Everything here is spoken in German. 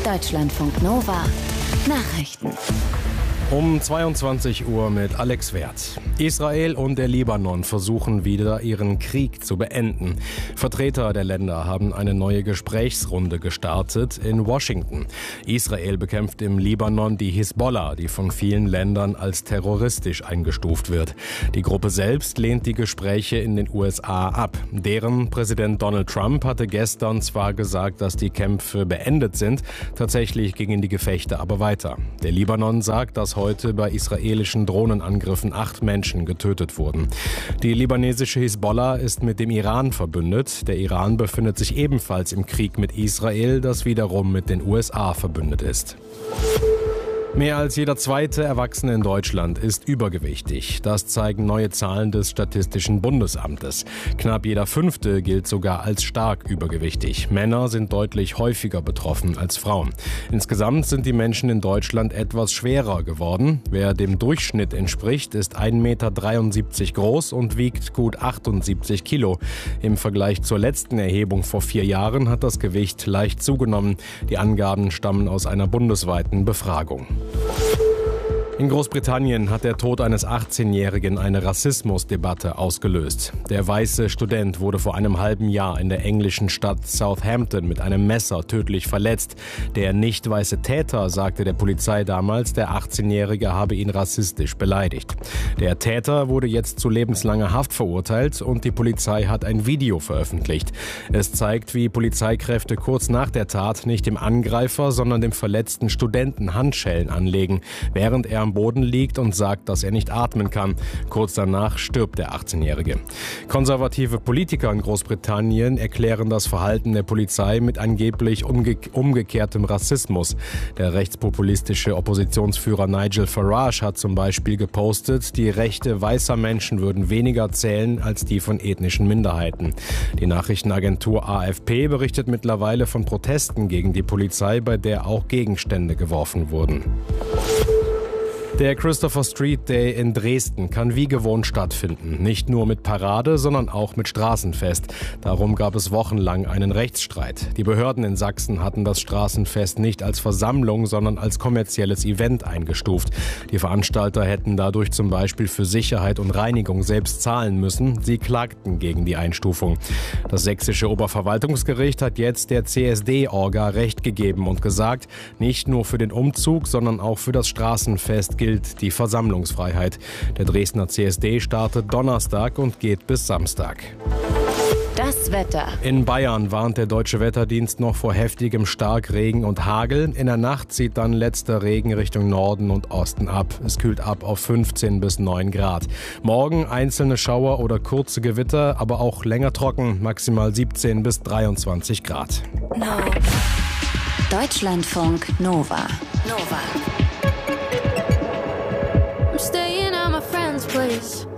Deutschlandfunk Nova Nachrichten. Um 22 Uhr mit Alex Werth. Israel und der Libanon versuchen wieder, ihren Krieg zu beenden. Vertreter der Länder haben eine neue Gesprächsrunde gestartet in Washington. Israel bekämpft im Libanon die Hisbollah, die von vielen Ländern als terroristisch eingestuft wird. Die Gruppe selbst lehnt die Gespräche in den USA ab. Deren Präsident Donald Trump hatte gestern zwar gesagt, dass die Kämpfe beendet sind, tatsächlich gingen die Gefechte aber weiter. Der Libanon sagt, dass heute bei israelischen Drohnenangriffen 8 Menschen getötet wurden. Die libanesische Hisbollah ist mit dem Iran verbündet. Der Iran befindet sich ebenfalls im Krieg mit Israel, das wiederum mit den USA verbündet ist. Mehr als jeder zweite Erwachsene in Deutschland ist übergewichtig. Das zeigen neue Zahlen des Statistischen Bundesamtes. Knapp jeder Fünfte gilt sogar als stark übergewichtig. Männer sind deutlich häufiger betroffen als Frauen. Insgesamt sind die Menschen in Deutschland etwas schwerer geworden. Wer dem Durchschnitt entspricht, ist 1,73 Meter groß und wiegt gut 78 Kilo. Im Vergleich zur letzten Erhebung vor 4 Jahren hat das Gewicht leicht zugenommen. Die Angaben stammen aus einer bundesweiten Befragung. In Großbritannien hat der Tod eines 18-Jährigen eine Rassismusdebatte ausgelöst. Der weiße Student wurde vor einem halben Jahr in der englischen Stadt Southampton mit einem Messer tödlich verletzt. Der nicht weiße Täter sagte der Polizei damals, der 18-Jährige habe ihn rassistisch beleidigt. Der Täter wurde jetzt zu lebenslanger Haft verurteilt und die Polizei hat ein Video veröffentlicht. Es zeigt, wie Polizeikräfte kurz nach der Tat nicht dem Angreifer, sondern dem verletzten Studenten Handschellen anlegen, während er am Boden liegt und sagt, dass er nicht atmen kann. Kurz danach stirbt der 18-Jährige. Konservative Politiker in Großbritannien erklären das Verhalten der Polizei mit angeblich umgekehrtem Rassismus. Der rechtspopulistische Oppositionsführer Nigel Farage hat zum Beispiel gepostet, die Rechte weißer Menschen würden weniger zählen als die von ethnischen Minderheiten. Die Nachrichtenagentur AFP berichtet mittlerweile von Protesten gegen die Polizei, bei der auch Gegenstände geworfen wurden. Der Christopher Street Day in Dresden kann wie gewohnt stattfinden. Nicht nur mit Parade, sondern auch mit Straßenfest. Darum gab es wochenlang einen Rechtsstreit. Die Behörden in Sachsen hatten das Straßenfest nicht als Versammlung, sondern als kommerzielles Event eingestuft. Die Veranstalter hätten dadurch zum Beispiel für Sicherheit und Reinigung selbst zahlen müssen. Sie klagten gegen die Einstufung. Das sächsische Oberverwaltungsgericht hat jetzt der CSD-Orga Recht gegeben und gesagt, nicht nur für den Umzug, sondern auch für das Straßenfest gilt die Versammlungsfreiheit. Der Dresdner CSD startet Donnerstag und geht bis Samstag. Das Wetter. In Bayern warnt der Deutsche Wetterdienst noch vor heftigem Starkregen und Hagel. In der Nacht zieht dann letzter Regen Richtung Norden und Osten ab. Es kühlt ab auf 15 bis 9 Grad. Morgen einzelne Schauer oder kurze Gewitter, aber auch länger trocken, maximal 17 bis 23 Grad. Deutschlandfunk Nova. I'm staying at my friend's place.